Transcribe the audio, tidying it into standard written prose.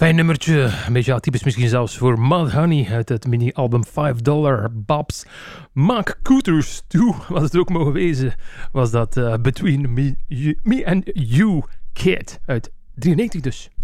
Fijn nummertje, een beetje atypisch misschien zelfs voor Mudhoney uit het mini-album $5 Babs. Mark Couters 2, was het ook mogen wezen, was dat Between Me and You Kid uit 93 dus.